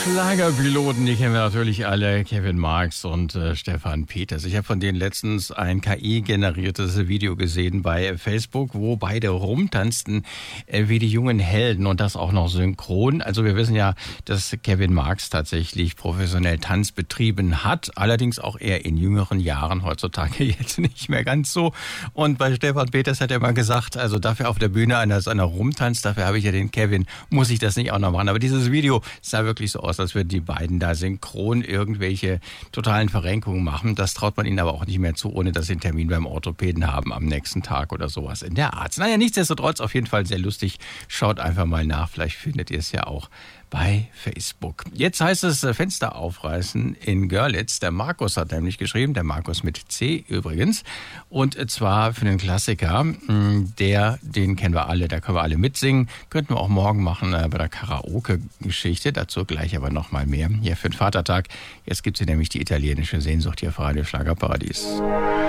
Schlagerpiloten, die kennen wir natürlich alle, Kevin Marx und Stefan Peters. Ich habe von denen letztens ein KI-generiertes Video gesehen bei Facebook, wo beide rumtanzten wie die jungen Helden und das auch noch synchron. Also wir wissen ja, dass Kevin Marx tatsächlich professionell Tanz betrieben hat, allerdings auch eher in jüngeren Jahren, heutzutage jetzt nicht mehr ganz so. Und bei Stefan Peters hat er mal gesagt, also dafür auf der Bühne einer rumtanzt, dafür habe ich ja den Kevin, muss ich das nicht auch noch machen. Aber dieses Video sah wirklich so aus, als würden die beiden da synchron irgendwelche totalen Verrenkungen machen. Das traut man ihnen aber auch nicht mehr zu, ohne dass sie einen Termin beim Orthopäden haben am nächsten Tag oder sowas in der Art. Naja, nichtsdestotrotz auf jeden Fall sehr lustig. Schaut einfach mal nach, vielleicht findet ihr es ja auch bei Facebook. Jetzt heißt es Fenster aufreißen in Görlitz. Der Markus hat nämlich geschrieben, der Markus mit C übrigens. Und zwar für den Klassiker, den kennen wir alle, da können wir alle mitsingen. Könnten wir auch morgen machen bei der Karaoke-Geschichte. Dazu gleich aber noch mal mehr. Hier für den Vatertag. Jetzt gibt es hier nämlich die italienische Sehnsucht hier auf Radio Schlagerparadies.